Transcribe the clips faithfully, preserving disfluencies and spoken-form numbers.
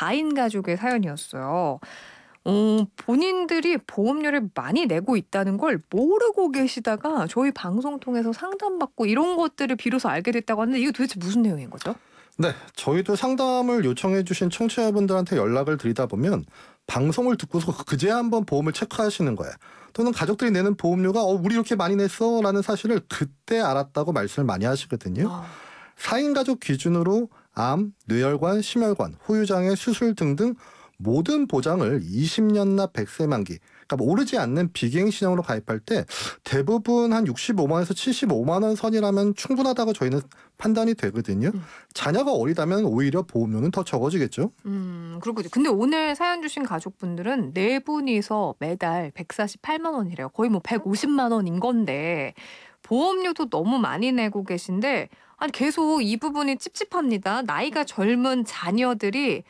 사 인 가족의 사연이었어요. 어 본인들이 보험료를 많이 내고 있다는 걸 모르고 계시다가 저희 방송 통해서 상담받고 이런 것들을 비로소 알게 됐다고 하는데 이거 도대체 무슨 내용인 거죠? 네, 저희도 상담을 요청해 주신 청취자분들한테 연락을 드리다 보면 방송을 듣고서 그제야 한번 보험을 체크하시는 거예요. 또는 가족들이 내는 보험료가 어 우리 이렇게 많이 냈어 라는 사실을 그때 알았다고 말씀을 많이 하시거든요. 아. 사 인 가족 기준으로 암, 뇌혈관, 심혈관, 후유장애, 수술 등등 모든 보장을 이십 년 납 백 세 만기, 그러니까 뭐 오르지 않는 비갱신형으로 가입할 때 대부분 한 육십오만 원에서 칠십오만 원 선이라면 충분하다고 저희는 판단이 되거든요. 음. 자녀가 어리다면 오히려 보험료는 더 적어지겠죠. 음 그렇군요. 근데 오늘 사연 주신 가족분들은 네 분이서 매달 백사십팔만 원이래요. 거의 뭐 백오십만 원인 건데 보험료도 너무 많이 내고 계신데 아니 계속 이 부분이 찝찝합니다. 나이가 젊은 자녀들이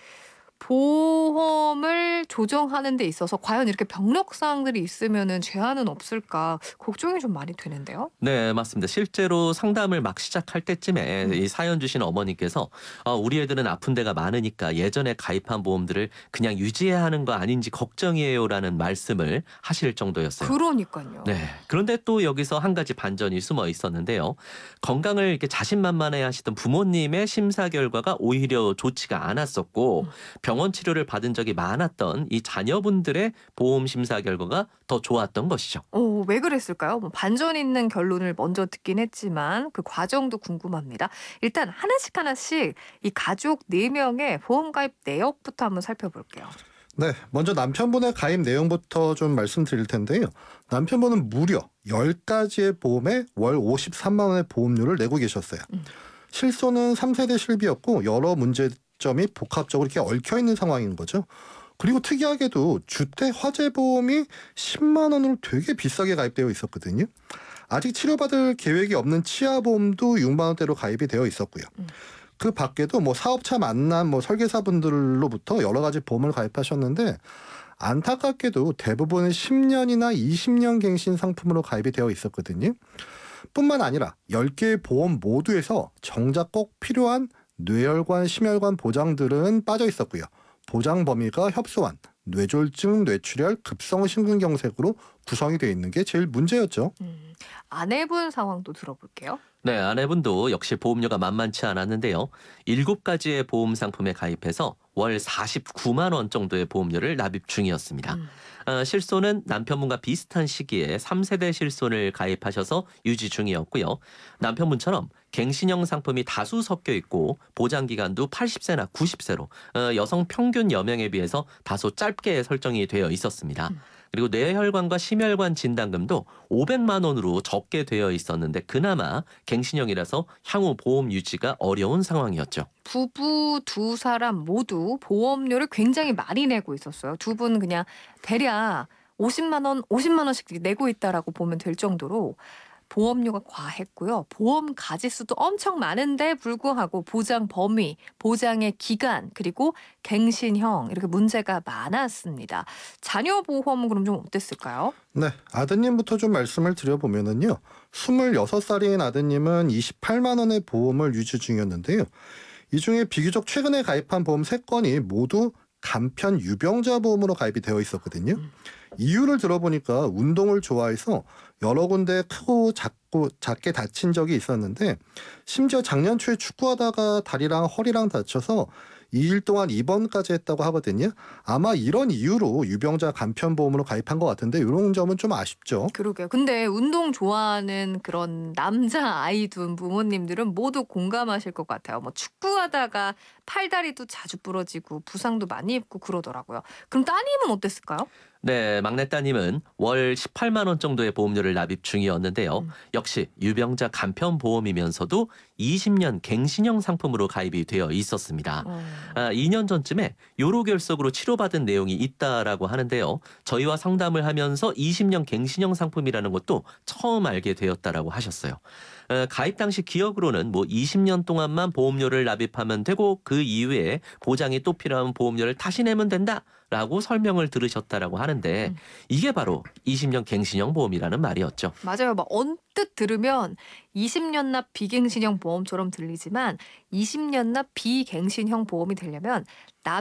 보험을 조정하는 데 있어서 과연 이렇게 병력 사항들이 있으면은 제한은 없을까 걱정이 좀 많이 되는데요. 네, 맞습니다. 실제로 상담을 막 시작할 때쯤에 음. 이 사연 주신 어머니께서 어, 우리 애들은 아픈 데가 많으니까 예전에 가입한 보험들을 그냥 유지해야 하는 거 아닌지 걱정이에요라는 말씀을 하실 정도였어요. 그러니깐요. 네. 그런데 또 여기서 한 가지 반전이 숨어 있었는데요. 건강을 이렇게 자신만만해 하시던 부모님의 심사 결과가 오히려 좋지가 않았었고 음. 병원 치료를 받은 적이 많았던 이 자녀분들의 보험 심사 결과가 더 좋았던 것이죠. 어 왜 그랬을까요? 뭐 반전 있는 결론을 먼저 듣긴 했지만 그 과정도 궁금합니다. 일단 하나씩 하나씩 이 가족 네 명의 보험 가입 내역부터 한번 살펴볼게요. 네, 먼저 남편분의 가입 내용부터 좀 말씀드릴 텐데요. 남편분은 무려 열 가지의 보험에 월 오십삼만 원의 보험료를 내고 계셨어요. 음. 실손은 삼 세대 실비였고 여러 문제점이 복합적으로 이렇게 얽혀 있는 상황인 거죠. 그리고 특이하게도 주택 화재 보험이 십만 원으로 되게 비싸게 가입되어 있었거든요. 아직 치료받을 계획이 없는 치아 보험도 육만 원대로 가입이 되어 있었고요. 음. 그 밖에도 뭐 사업차 만남, 뭐 설계사분들로부터 여러 가지 보험을 가입하셨는데 안타깝게도 대부분은 십 년이나 이십 년 갱신 상품으로 가입이 되어 있었거든요. 뿐만 아니라 열 개의 보험 모두에서 정작 꼭 필요한 뇌혈관, 심혈관 보장들은 빠져 있었고요. 보장 범위가 협소한 뇌졸중, 뇌출혈, 급성 심근경색으로 구성이 되어 있는 게 제일 문제였죠. 음. 아내분 상황도 들어볼게요. 네, 아내분도 역시 보험료가 만만치 않았는데요. 일곱 가지의 보험 상품에 가입해서 월 사십구만 원 정도의 보험료를 납입 중이었습니다. 음. 어, 실손은 남편분과 비슷한 시기에 삼 세대 실손을 가입하셔서 유지 중이었고요. 남편분처럼 갱신형 상품이 다수 섞여 있고 보장 기간도 팔십 세나 구십 세로 어, 여성 평균 여명에 비해서 다소 짧게 설정이 되어 있었습니다. 음. 그리고 뇌혈관과 심혈관 진단금도 오백만 원으로 적게 되어 있었는데 그나마 갱신형이라서 향후 보험 유지가 어려운 상황이었죠. 부부 두 사람 모두 보험료를 굉장히 많이 내고 있었어요. 두 분 그냥 대략 오십만 원, 오십만 원씩 내고 있다라고 보면 될 정도로 보험료가 과했고요. 보험 가지수도 엄청 많은데 불구하고 보장 범위, 보장의 기간, 그리고 갱신형 이렇게 문제가 많았습니다. 자녀 보험은 그럼 좀 어땠을까요? 네, 아드님부터 좀 말씀을 드려보면은요. 스물여섯 살인 아드님은 이십팔만 원의 보험을 유지 중이었는데요. 이 중에 비교적 최근에 가입한 보험 세 건이 모두 간편 유병자 보험으로 가입이 되어 있었거든요. 음. 이유를 들어보니까 운동을 좋아해서 여러 군데 크고 작고 작게 다친 적이 있었는데 심지어 작년 초에 축구하다가 다리랑 허리랑 다쳐서 이 일 동안 입원까지 했다고 하거든요. 아마 이런 이유로 유병자 간편보험으로 가입한 것 같은데 이런 점은 좀 아쉽죠. 그러게요. 근데 운동 좋아하는 그런 남자 아이 둔 부모님들은 모두 공감하실 것 같아요. 뭐 축구하다가 팔다리도 자주 부러지고 부상도 많이 입고 그러더라고요. 그럼 따님은 어땠을까요? 네, 막내 따님은 월 십팔만 원 정도의 보험료를 납입 중이었는데요. 음. 역시 유병자 간편 보험이면서도 이십 년 갱신형 상품으로 가입이 되어 있었습니다. 어. 아, 이 년 전쯤에 요로결석으로 치료받은 내용이 있다라고 하는데요. 저희와 상담을 하면서 이십 년 갱신형 상품이라는 것도 처음 알게 되었다라고 하셨어요. 어, 가입 당시 기억으로는 뭐 이십 년 동안만 보험료를 납입하면 되고 그 이후에 보장이 또 필요하면 보험료를 다시 내면 된다라고 설명을 들으셨다라고 하는데 음. 이게 바로 이십 년 갱신형 보험이라는 말이었죠. 맞아요. 막 언뜻 들으면 이십 년 납 비갱신형 보험처럼 들리지만 이십 년 납 비갱신형 보험이 되려면 납